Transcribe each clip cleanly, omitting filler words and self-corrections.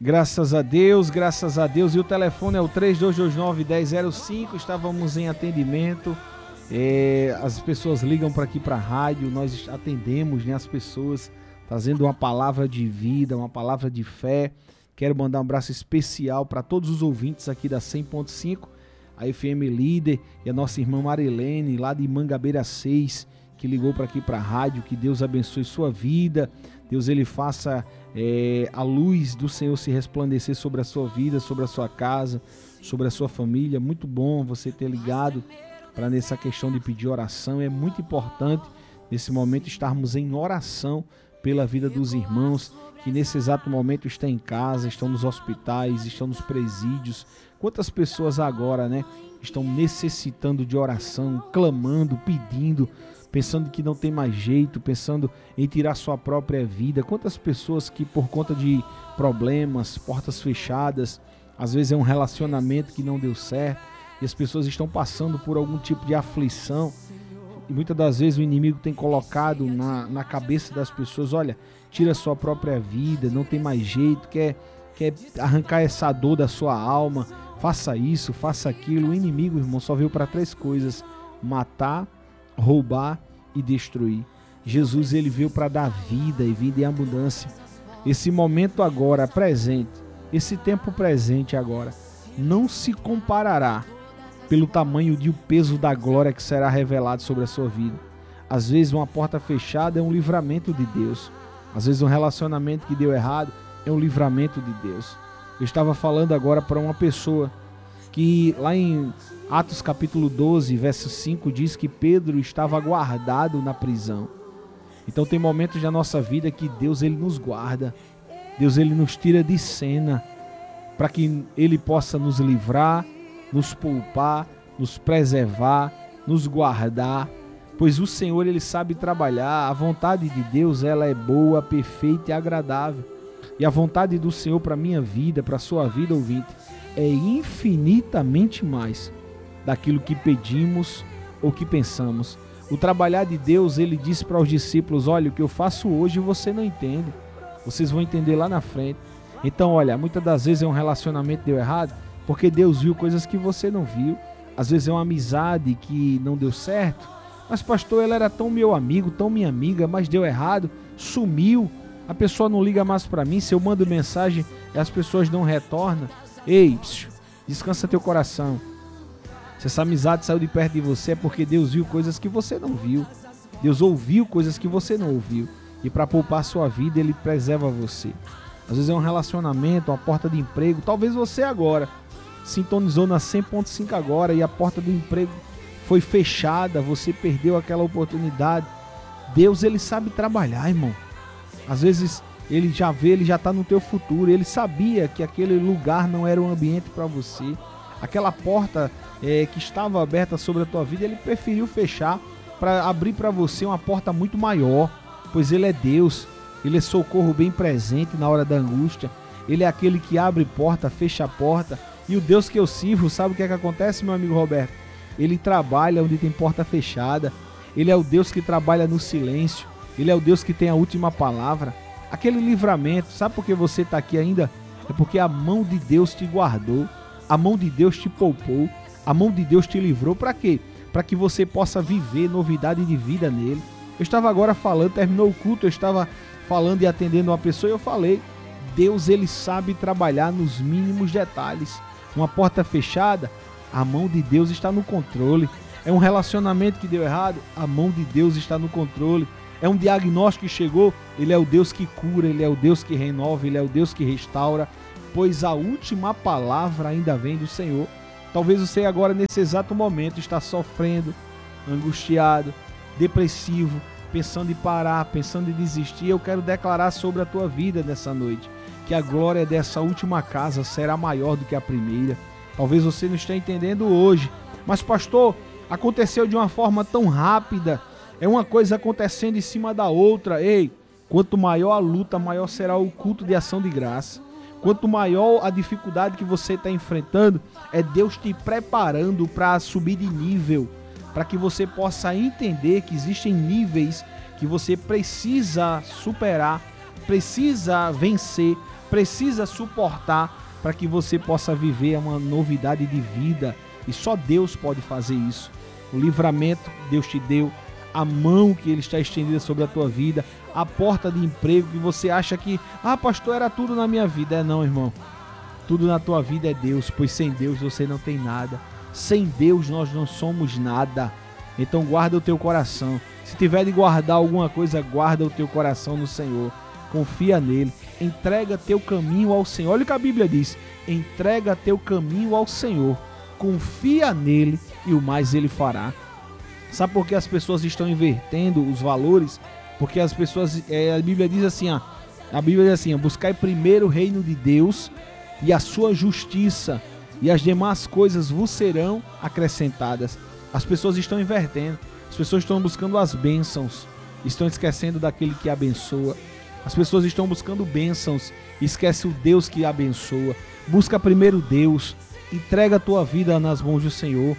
Graças a Deus, graças a Deus. E o telefone é o 3229-1005. Estávamos em atendimento. As pessoas ligam para aqui para a rádio, nós atendemos, né, as pessoas, trazendo uma palavra de vida, uma palavra de fé. Quero mandar um abraço especial para todos os ouvintes aqui da 100.5, a FM Líder, e a nossa irmã Marilene, lá de Mangabeira 6, que ligou para aqui para a rádio. Que Deus abençoe sua vida, Deus ele faça a luz do Senhor se resplandecer sobre a sua vida, sobre a sua casa, sobre a sua família. Muito bom você ter ligado para nessa questão de pedir oração. É muito importante nesse momento estarmos em oração pela vida dos irmãos que nesse exato momento estão em casa, estão nos hospitais, estão nos presídios. Quantas pessoas agora, né, estão necessitando de oração, clamando, pedindo, pensando que não tem mais jeito, pensando em tirar sua própria vida. Quantas pessoas que por conta de problemas, portas fechadas, às vezes é um relacionamento que não deu certo, e as pessoas estão passando por algum tipo de aflição, e muitas das vezes o inimigo tem colocado na cabeça das pessoas: olha, tira a sua própria vida, não tem mais jeito, quer arrancar essa dor da sua alma, faça isso, faça aquilo. O inimigo, irmão, só veio para 3 coisas: matar, roubar e destruir. Jesus ele veio para dar vida e vida em abundância. Esse momento agora presente, esse tempo presente agora, não se comparará pelo tamanho e o peso da glória que será revelado sobre a sua vida. Às vezes uma porta fechada é um livramento de Deus. Às vezes um relacionamento que deu errado é um livramento de Deus. Eu estava falando agora para uma pessoa que lá em Atos capítulo 12, verso 5, diz que Pedro estava guardado na prisão. Então tem momentos da nossa vida que Deus ele nos guarda, Deus ele nos tira de cena, para que ele possa nos livrar, nos poupar, nos preservar, nos guardar, pois o Senhor ele sabe trabalhar. A vontade de Deus ela é boa, perfeita e agradável. E a vontade do Senhor para a minha vida, para a sua vida, ouvinte, é infinitamente mais daquilo que pedimos ou que pensamos. O trabalhar de Deus, ele disse para os discípulos: olha, o que eu faço hoje você não entende, vocês vão entender lá na frente. Então, olha, muitas das vezes é um relacionamento que deu errado porque Deus viu coisas que você não viu. Às vezes é uma amizade que não deu certo, mas pastor, ela era tão meu amigo, tão minha amiga, mas deu errado, sumiu, a pessoa não liga mais para mim, se eu mando mensagem e as pessoas não retornam. Ei, descansa teu coração. Se essa amizade saiu de perto de você é porque Deus viu coisas que você não viu, Deus ouviu coisas que você não ouviu, e para poupar sua vida ele preserva você. Às vezes é um relacionamento, uma porta de emprego. Talvez você agora sintonizou na 100.5 agora e a porta do emprego foi fechada, você perdeu aquela oportunidade. Deus ele sabe trabalhar, irmão. Às vezes ele já vê, ele já está no teu futuro, ele sabia que aquele lugar não era um ambiente para você. Aquela porta que estava aberta sobre a tua vida, ele preferiu fechar para abrir para você uma porta muito maior, pois ele é Deus, ele é socorro bem presente na hora da angústia, ele é aquele que abre porta, fecha a porta. E o Deus que eu sirvo, sabe o que é que acontece, meu amigo Roberto? Ele trabalha onde tem porta fechada, ele é o Deus que trabalha no silêncio, ele é o Deus que tem a última palavra. Aquele livramento, sabe por que você está aqui ainda? É porque a mão de Deus te guardou, a mão de Deus te poupou, a mão de Deus te livrou. Para quê? Para que você possa viver novidade de vida nele. Eu estava agora falando, terminou o culto, eu estava falando e atendendo uma pessoa e eu falei: Deus ele sabe trabalhar nos mínimos detalhes. Uma porta fechada, a mão de Deus está no controle. É um relacionamento que deu errado, a mão de Deus está no controle. É um diagnóstico que chegou, ele é o Deus que cura, ele é o Deus que renova, ele é o Deus que restaura, pois a última palavra ainda vem do Senhor. Talvez você agora nesse exato momento está sofrendo, angustiado, depressivo, pensando em parar, pensando em desistir. Eu quero declarar sobre a tua vida nessa noite que a glória dessa última casa será maior do que a primeira. Talvez você não esteja entendendo hoje, mas pastor, aconteceu de uma forma tão rápida, é uma coisa acontecendo em cima da outra. Ei, quanto maior a luta, maior será o culto de ação de graça. Quanto maior a dificuldade que você está enfrentando, é Deus te preparando para subir de nível, para que você possa entender que existem níveis que você precisa superar precisa vencer, precisa suportar para que você possa viver uma novidade de vida. E só Deus pode fazer isso. O livramento Deus te deu, a mão que Ele está estendida sobre a tua vida, a porta de emprego que você acha que, pastor, era tudo na minha vida. Não, irmão. Tudo na tua vida é Deus, pois sem Deus você não tem nada. Sem Deus nós não somos nada. Então guarda o teu coração. Se tiver de guardar alguma coisa, guarda o teu coração no Senhor. Confia nele. Entrega teu caminho ao Senhor. Olha o que a Bíblia diz. Entrega teu caminho ao Senhor. Confia nele e o mais ele fará. Sabe por que as pessoas estão invertendo os valores? Porque as pessoas, a Bíblia diz assim, buscai primeiro o reino de Deus e a sua justiça, e as demais coisas vos serão acrescentadas. As pessoas estão invertendo. As pessoas estão buscando as bênçãos, estão esquecendo daquele que abençoa. As pessoas estão buscando bênçãos, esquece o Deus que abençoa. Busca primeiro Deus, entrega a tua vida nas mãos do Senhor,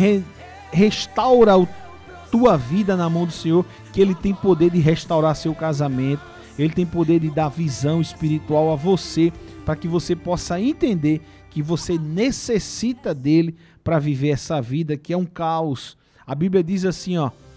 restaura a tua vida na mão do Senhor, que Ele tem poder de restaurar seu casamento, Ele tem poder de dar visão espiritual a você, para que você possa entender que você necessita dele para viver essa vida que é um caos. A Bíblia diz assim,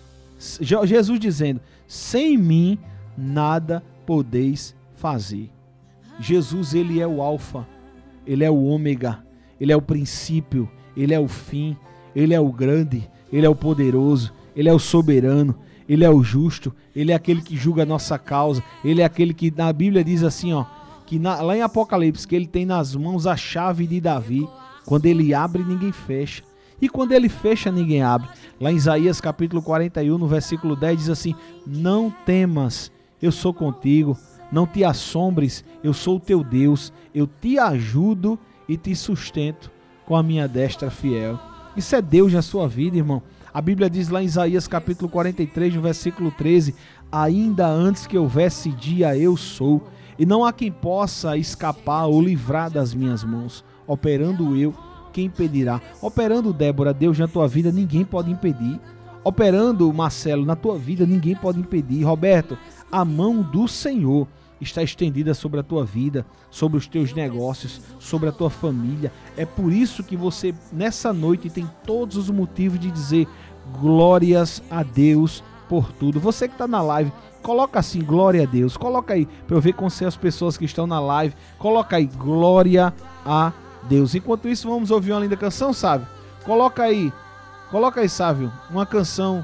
Jesus dizendo, sem mim nada podeis fazer. Jesus, Ele é o alfa, Ele é o ômega, Ele é o princípio, Ele é o fim, Ele é o grande, Ele é o poderoso, Ele é o soberano, Ele é o justo, Ele é aquele que julga a nossa causa, Ele é aquele que na Bíblia diz assim, lá em Apocalipse, que Ele tem nas mãos a chave de Davi. Quando Ele abre, ninguém fecha. E quando Ele fecha, ninguém abre. Lá em Isaías capítulo 41, no versículo 10, diz assim, não temas, eu sou contigo, não te assombres, eu sou o teu Deus, eu te ajudo e te sustento com a minha destra fiel. Isso é Deus na sua vida, irmão. A Bíblia diz lá em Isaías capítulo 43, no versículo 13, ainda antes que houvesse dia, eu sou, e não há quem possa escapar ou livrar das minhas mãos. Operando eu, quem impedirá? Operando Débora, Deus na tua vida, ninguém pode impedir. Operando Marcelo, na tua vida, ninguém pode impedir. Roberto, a mão do Senhor está estendida sobre a tua vida, sobre os teus negócios, sobre a tua família. É por isso que você, nessa noite, tem todos os motivos de dizer glórias a Deus por tudo. Você que está na live, coloca assim, glória a Deus. Coloca aí, para eu ver com as pessoas que estão na live. Coloca aí, glória a Deus. Enquanto isso, vamos ouvir uma linda canção, Sávio? Coloca aí, Sávio, uma canção.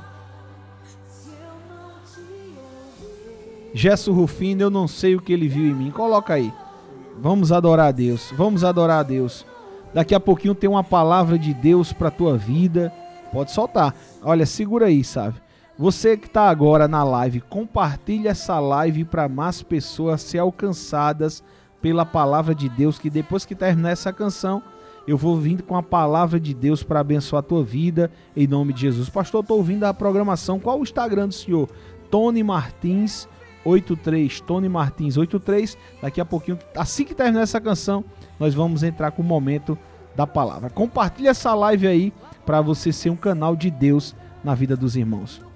Gesso Rufino, eu não sei o que ele viu em mim. Coloca aí. Vamos adorar a Deus. Vamos adorar a Deus. Daqui a pouquinho tem uma palavra de Deus para tua vida. Pode soltar. Olha, segura aí, sabe? Você que está agora na live, compartilha essa live para mais pessoas ser alcançadas pela palavra de Deus, que depois que terminar essa canção, eu vou vir com a palavra de Deus para abençoar a tua vida, em nome de Jesus. Pastor, estou ouvindo a programação. Qual o Instagram do senhor? Tony Martins 83, Tony Martins 83. Daqui a pouquinho, assim que terminar essa canção, nós vamos entrar com o momento da palavra. Compartilha essa live aí para você ser um canal de Deus na vida dos irmãos.